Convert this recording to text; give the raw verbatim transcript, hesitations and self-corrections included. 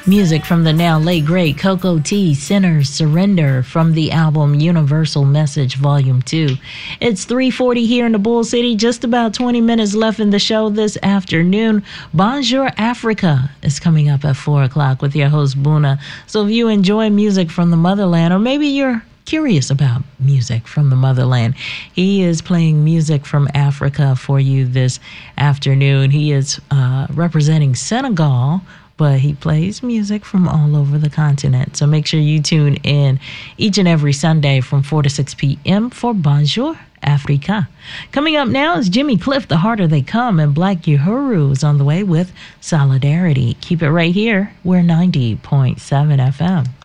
Music from the now late great Coco T, Sinners Surrender, from the album Universal Message Volume two. It's three forty here in the Bull City, just about twenty minutes left in the show this afternoon. Bonjour Africa is coming up at four o'clock with your host Buna. So if you enjoy music from the motherland, or maybe you're curious about music from the motherland, he is playing music from Africa for you this afternoon. He is uh, representing Senegal, but he plays music from all over the continent. So make sure you tune in each and every Sunday from four to six p.m. for Bonjour Africa. Coming up now is Jimmy Cliff, The Harder They Come, and Black Uhuru is on the way with Solidarity. Keep it right here. We're ninety point seven F M.